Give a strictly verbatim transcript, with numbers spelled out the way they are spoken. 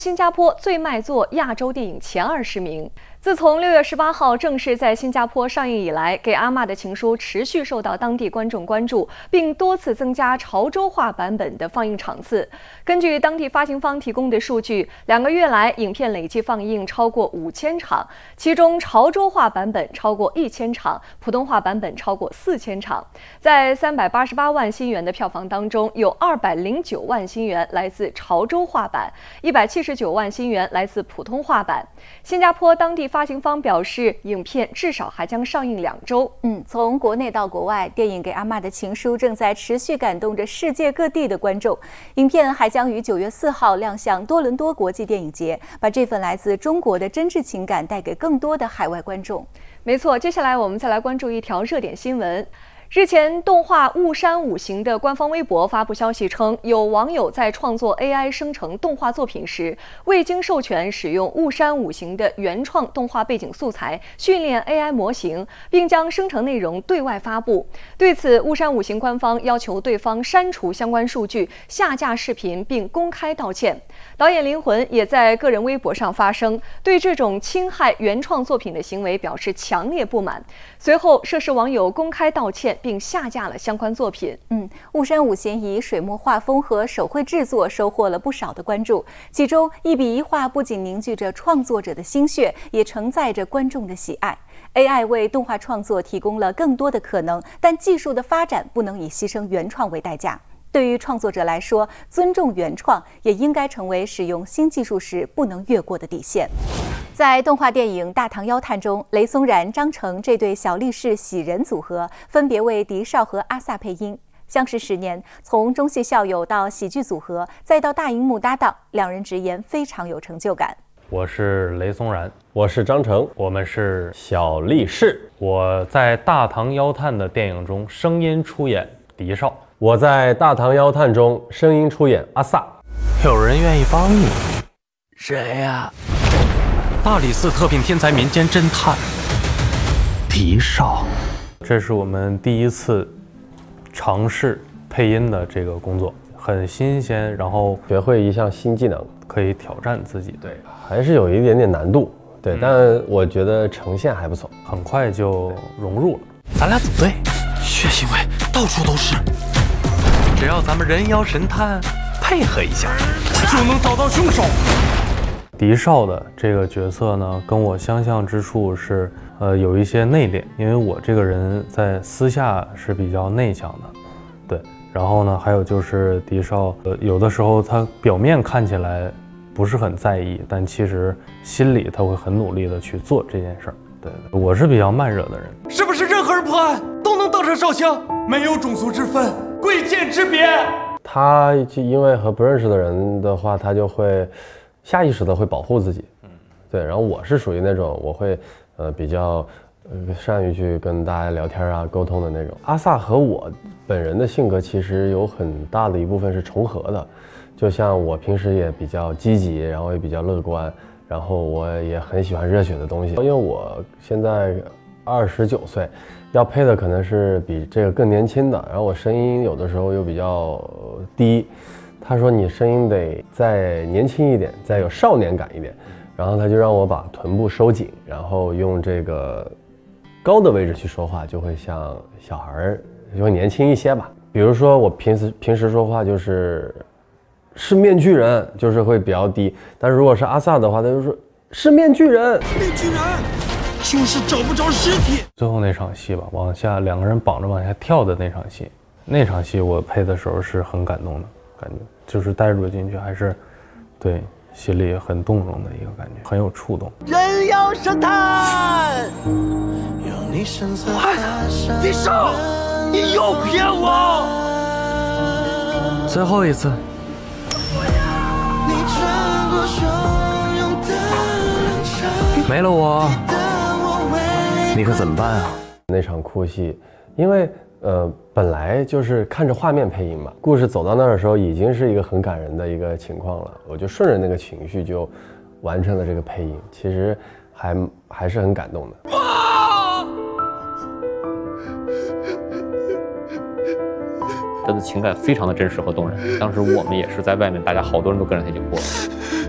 新加坡最卖座亚洲电影前二十名。自从六月十八号正式在新加坡上映以来，《给阿嬷的情书》持续受到当地观众关注，并多次增加潮州话版本的放映场次。根据当地发行方提供的数据，两个月来影片累计放映超过五千场，其中潮州话版本超过一千场，普通话版本超过四千场。在三百八十八万新元的票房当中，有二百零九万新元来自潮州话版，一百七十九万新元来自普通话版。新加坡当地发行方表示，影片至少还将上映两周。 嗯，从国内到国外，电影《给阿嬷的情书》正在持续感动着世界各地的观众。影片还将于九月四号亮相多伦多国际电影节，把这份来自中国的真挚情感带给更多的海外观众。 没错，接下来我们再来关注一条热点新闻。日前，动画《雾山五行》的官方微博发布消息称，有网友在创作 A I 生成动画作品时，未经授权使用《雾山五行》的原创动画背景素材训练 A I 模型，并将生成内容对外发布。对此，《雾山五行》官方要求对方删除相关数据、下架视频，并公开道歉。导演灵魂也在个人微博上发声，对这种侵害原创作品的行为表示强烈不满。随后，涉事网友公开道歉，并下架了相关作品。 嗯，雾山五行以水墨画风和手绘制作收获了不少的关注，其中一笔一画不仅凝聚着创作者的心血，也承载着观众的喜爱。A I 为动画创作提供了更多的可能，但技术的发展不能以牺牲原创为代价。对于创作者来说，尊重原创也应该成为使用新技术时不能越过的底线。在动画电影《大唐妖探》中，雷松然、张成这对小力士喜人组合分别为狄少和阿萨配音。相识十年，从中戏校友到喜剧组合，再到大荧幕搭档，两人直言非常有成就感。 我是雷松然， 我是张成， 我们是小力士。 我在《大唐妖探》的电影中声音出演狄少， 我在《大唐妖探》中声音出演阿萨。 有人愿意帮你？ 谁呀？ 大理寺特聘天才民间侦探狄少。 这是我们第一次尝试配音的这个工作，很新鲜，然后学会一项新技能， 可以挑战自己。对， 还是有一点点难度，对，嗯、但我觉得呈现还不错， 很快就融入了。 咱俩组队，血腥味到处都是，只要咱们人妖神探配合一下，就能找到凶手。 狄少的这个角色呢，跟我相像之处是，呃，有一些内敛，因为我这个人在私下是比较内向的，对。然后呢，还有就是狄少，呃，有的时候他表面看起来不是很在意，但其实心里他会很努力的去做这件事儿。对，我是比较慢热的人。 是不是任何人破案都能当上少枪？没有种族之分，贵贱之别。 他因为和不认识的人的话，他就会下意识的会保护自己，嗯，对。然后我是属于那种我会，呃，比较，呃，善于去跟大家聊天啊、沟通的那种。阿萨和我本人的性格其实有很大的一部分是重合的，就像我平时也比较积极，然后也比较乐观，然后我也很喜欢热血的东西。因为我现在二十九岁，要配的可能是比这个更年轻的，然后我声音有的时候又比较低。他说你声音得再年轻一点，再有少年感一点，然后他就让我把臀部收紧，然后用这个高的位置去说话，就会像小孩，就会年轻一些吧。比如说我平时平时说话就是是面具人，就是会比较低，但是如果是阿萨的话，他就说是面具人， 面具人就是找不着尸体。 最后那场戏吧，往下两个人绑着往下跳的那场戏，那场戏我配的时候是很感动的。感觉就是带入进去，还是对心里很动容的一个感觉，很有触动。 人妖神探，坏了，狄少，你又骗我！ 最后一次。没了我，你可怎么办啊？ 那场哭戏，因为。呃，本来就是看着画面配音嘛，故事走到那儿的时候，已经是一个很感人的一个情况了，我就顺着那个情绪就完成了这个配音，其实还还是很感动的。 他的情感非常的真实和动人，当时我们也是在外面，大家好多人都跟着他一起哭了。